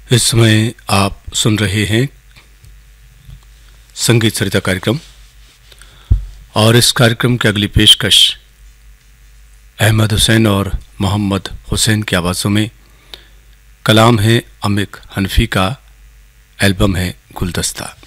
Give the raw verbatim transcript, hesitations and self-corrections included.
इस समय आप सुन रहे हैं संगीत सरिता कार्यक्रम और इस कार्यक्रम की अगली पेशकश अहमद हुसैन और मोहम्मद हुसैन की आवाज़ों में। कलाम है अमिक हनफी का, एल्बम है गुलदस्ता।